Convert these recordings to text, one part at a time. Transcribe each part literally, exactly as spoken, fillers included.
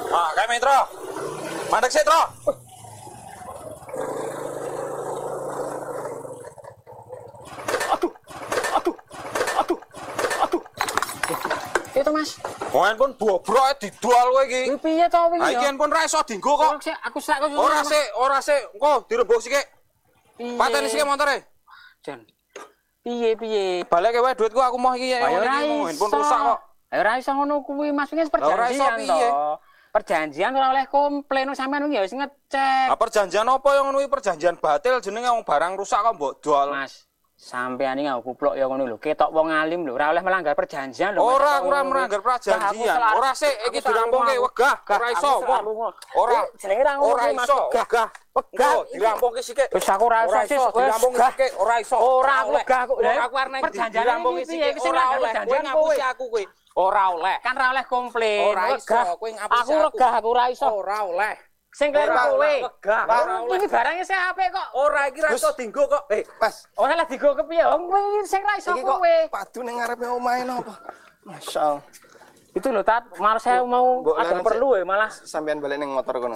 Ah, kayak metro. Mandek sih, Tro. Aduh. Aduh. Aduh. Aduh. Itu Mas. Oh, handphone bobrok dijual kowe iki. Kuwi piye to wingi Ha ya? iki handphone ra iso dienggo kok. Sik, aku sak kok. Ora sik, ora sik. Engko dirembuk sik. Piye? Pateni sik motore. Jan. Piye piye? Balik wae duitku aku mau iki ya. Ayo ora Handphone rusak kok. Ayo ora iso ngono kuwi Mas, wingi ora iso perjanjian piye? to. Perjanjian ora oleh komplain sampean wingi ya wis ngecek. Ah perjanjian apa yang ngono iki perjanjian batil jenenge wong barang rusak kok mbok jual. Mas, sampean iki aku kuplok ya ngono lho. Ketok wong alim lho, ora oleh melanggar perjanjian lho. Ora, aku ora melanggar perjanjian. Ora sik iki dirampungke wegah, ora iso. Ora jenenge ra ngono ora kuwi, Mas. iso. Wegah. Wegah. Wegah Dirampungke sik. Wis aku ora Ora iso, iso wis dirampungke wegah. sik, ora iso. Ora aku wegah aku. Ora aku arep perjanjian dirampungke sik. iki sing Ora melanggar oleh perjanjian kowe ngapusi aku kowe. Ora oleh. Kan ra oleh komplain. Ora iso, Wegah. kowe ngapusi Aku aku. wegah aku ora iso. Ora oleh. Sing kleru Ora kowe. oleh, wegah. Ora oleh. Ini barangnya sing apik kok. Ora iki ra iso dienggo kok. Eh, Mas. Ora lah digo kepiye? Wong kuwi sing ra iso Iki kok kowe. padu ning ngarepe omahe napa? Masyaallah. Itu lho Tat, malah saya mau Mbok ada leren perlu ya malah. Sampean balik ning motor kono.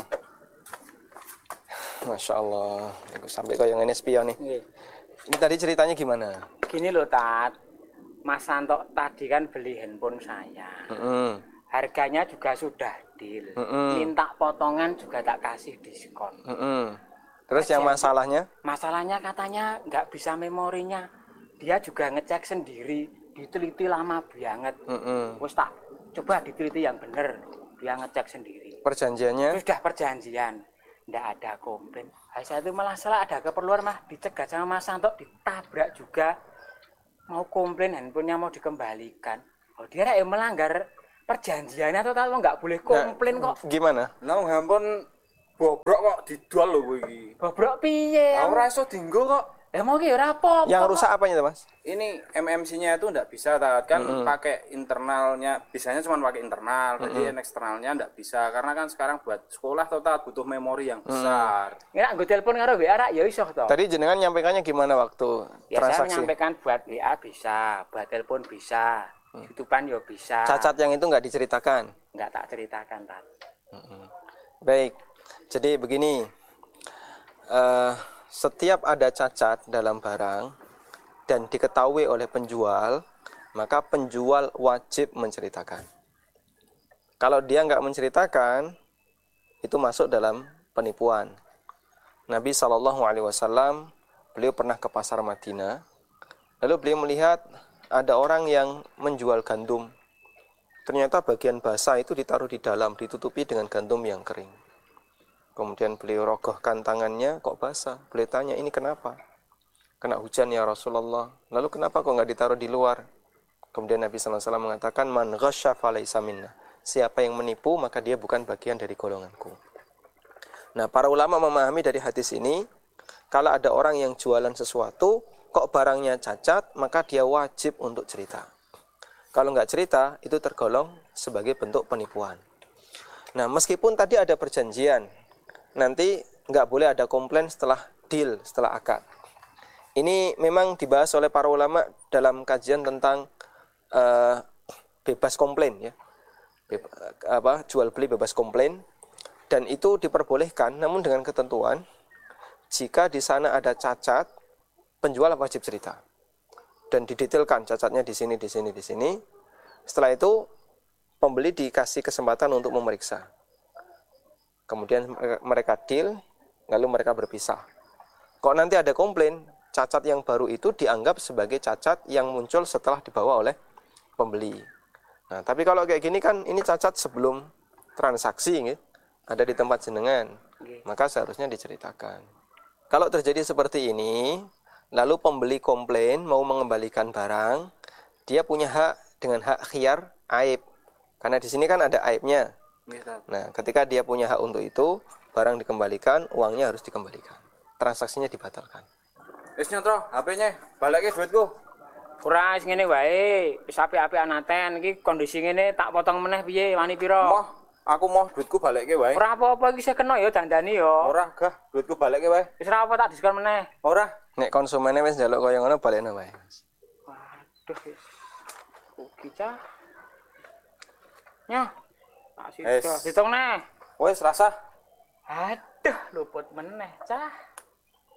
Masya Allah, aku sampai kau yang ini spion nih. Nggih. Ini tadi ceritanya gimana? Gini loh Tat, Mas Santo tadi kan beli handphone saya. Mm-hmm. Harganya juga sudah deal. Mm-hmm. Minta potongan juga tak kasih diskon. Mm-hmm. Terus yang masalahnya? Masalahnya katanya nggak bisa memorinya. Dia juga ngecek sendiri, diteliti lama banget. Mm-hmm. Wes tak coba diteliti yang bener. Dia ngecek sendiri. Perjanjiannya? Sudah perjanjian. Nggak ada komplain. Saya itu malah salah ada keperluan mah dicegat sama Mas Santo, ditabrak juga. Mau komplain handphonenya mau dikembalikan. Oh dia ya melanggar perjanjiannya atau tahu nggak boleh komplain nah, kok. Gimana? Nah, handphone bobrok kok dijual lho kowe iki. Bobrok piye? Ora iso dienggo kok. Ya mau ki ora apa. Yang rusak apanya tuh Mas? Ini M M C-nya itu enggak bisa tat. Kan Mm-hmm. pakai internalnya, bisanya cuma pakai internal, jadi Mm-hmm. eksternalnya enggak bisa karena kan sekarang buat sekolah total butuh memori yang besar. Ngira nggo telepon karo W A ra ya iso to. Tadi jenengan nyampaikannya gimana waktu Ya saya transaksi? menyampaikan buat W A bisa, buat telepon bisa, YouTubean ya bisa. Cacat yang itu nggak diceritakan? Nggak tak ceritakan Tat. Mm-hmm. Baik, jadi begini. Uh, Setiap ada cacat dalam barang dan diketahui oleh penjual, maka penjual wajib menceritakan. Kalau dia nggak menceritakan, itu masuk dalam penipuan. Nabi shallallahu alaihi wasallam, beliau pernah ke pasar Madinah, lalu beliau melihat ada orang yang menjual gandum. Ternyata bagian basah itu ditaruh di dalam, ditutupi dengan gandum yang kering. Kemudian beliau rogohkan tangannya, kok basah? Beliau tanya, ini kenapa? Kena hujan ya Rasulullah. Lalu kenapa kok nggak ditaruh di luar? Kemudian Nabi shallallahu alaihi wasallam mengatakan, man ghasya falaysa minna. Siapa yang menipu, maka dia bukan bagian dari golonganku. Nah, para ulama memahami dari hadis ini, kalau ada orang yang jualan sesuatu, kok barangnya cacat, maka dia wajib untuk cerita. Kalau nggak cerita, itu tergolong sebagai bentuk penipuan. Nah, meskipun tadi ada perjanjian, nanti nggak boleh ada komplain setelah deal, setelah akad. Ini memang dibahas oleh para ulama dalam kajian tentang uh, bebas komplain, ya, Beba, apa jual beli bebas komplain, dan itu diperbolehkan, namun dengan ketentuan jika di sana ada cacat, penjual wajib cerita dan didetailkan cacatnya di sini, di sini, di sini. Setelah itu pembeli dikasih kesempatan untuk memeriksa. Kemudian mereka deal, lalu mereka berpisah. Kok nanti ada komplain, cacat yang baru itu dianggap sebagai cacat yang muncul setelah dibawa oleh pembeli. Nah, tapi kalau kayak gini kan, ini cacat sebelum transaksi, gitu, ada di tempat jenengan, maka seharusnya diceritakan. Kalau terjadi seperti ini, lalu pembeli komplain mau mengembalikan barang, dia punya hak dengan hak khiyar aib, karena di sini kan ada aibnya. Nah, ketika dia punya hak untuk itu, barang dikembalikan, uangnya harus dikembalikan, transaksinya dibatalkan. Wis nyotro, H P-nya, balikke duitku. Ora wis ngene wae, wis apik-apik anaten iki kondisi ngene tak potong meneh piye wani pira? Moh, aku mau duitku balikke wae. Ora apa-apa iki sik kena ya dandani ya. Ora, gah, duitku balikke wae. Wis ora apa tak diskon meneh. Ora. Nek konsumennya wis njaluk kaya ngono balekno wae. Waduh wis. Ugi cah. Nyah. Tak Wes. sida. Hitung neh. Wes rasa. Aduh, luput meneh, cah.